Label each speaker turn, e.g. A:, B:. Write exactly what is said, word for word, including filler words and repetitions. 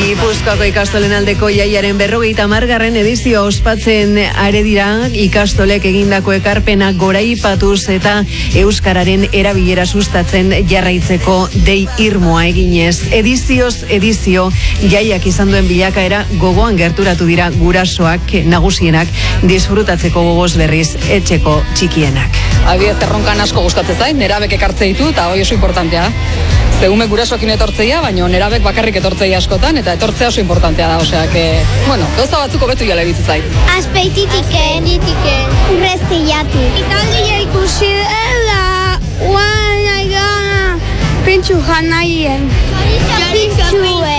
A: Gipuzkoako ikastolen aldeko jaiaren berrogeita hamargarren edizio ospatzen are dira ikastolek egindako ekarpenak goraipatuz eta euskararen erabilera sustatzen jarraitzeko dei irmoa eginez. Edizioz edizio jaiak izan duen bilakaera gogoan gerturatu dira gurasoak nagusienak disfrutatzeko gogoz berriz etxeko txikienak.
B: Adibidez, erronkan asko gustatzen zain, nerabek ekartze ditu eta hori oso importantea. Zegume gurasoekin etortzeia, baina nerabek bakarrik etortzeia askotan, eta etortzea oso importantea da, osea, que, bueno, gauza batzuk hobetu jala ebitu zait.
C: Azpeititiken, ditiken, urreztiatu. Italia ikusi dela, guan nahi gana, pintxu jan nahien. Pintxue.